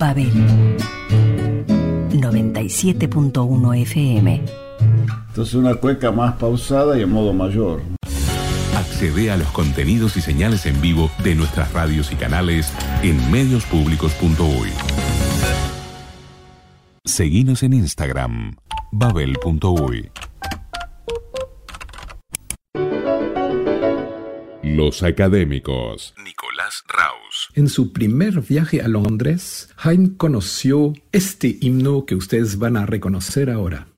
Babel 97.1 FM. Entonces una cueca más pausada y en modo mayor. Accede a los contenidos y señales en vivo de nuestras radios y canales en mediospublicos.uy. Seguinos en Instagram, babel.uy. Los académicos. Nicolás Raus. En su primer viaje a Londres, Haydn conoció este himno que ustedes van a reconocer ahora.